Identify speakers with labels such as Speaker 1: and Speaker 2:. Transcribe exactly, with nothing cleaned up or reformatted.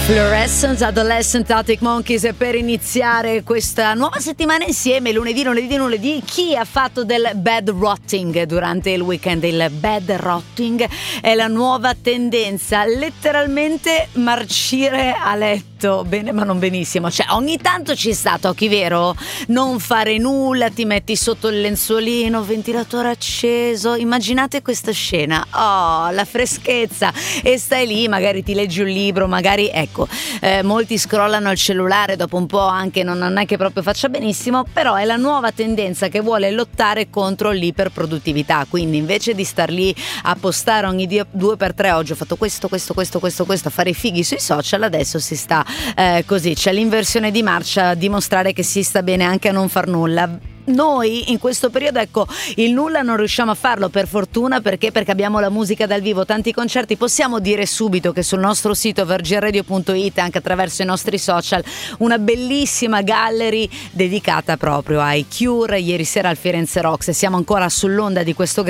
Speaker 1: Fluorescence, Adolescent, Arctic Monkeys, e per iniziare questa nuova settimana insieme, lunedì, lunedì, lunedì, chi ha fatto del bed rotting durante il weekend? Il bed rotting è la nuova tendenza, letteralmente marcire a letto, bene ma non benissimo, cioè ogni tanto ci sta, tocchi vero? Non fare nulla, ti metti sotto il lenzuolino, ventilatore acceso, immaginate questa scena, oh, la freschezza, e stai lì, magari ti leggi un libro, magari ecco. Ecco, eh, molti scrollano il cellulare, dopo un po' anche non, non è che proprio faccia benissimo, però è la nuova tendenza che vuole lottare contro l'iperproduttività, quindi invece di star lì a postare ogni due per tre, oggi ho fatto questo, questo, questo, questo, questo, a fare i fighi sui social, adesso si sta eh, così, c'è l'inversione di marcia, a dimostrare che si sta bene anche a non far nulla. Noi in questo periodo, ecco, il nulla non riusciamo a farlo, per fortuna, perché perché abbiamo la musica dal vivo, tanti concerti. Possiamo dire subito che sul nostro sito virgin radio punto it, anche attraverso i nostri social, una bellissima gallery dedicata proprio ai Cure, ieri sera al Firenze Rocks, e siamo ancora sull'onda di questo